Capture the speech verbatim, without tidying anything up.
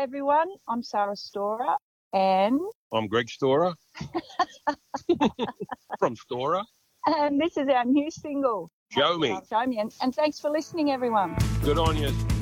Hi, everyone. I'm Sarah Storer, and I'm Greg Storer from Storer. and this is our new single. Show me. Show me. And, and thanks for listening, everyone. Good on you.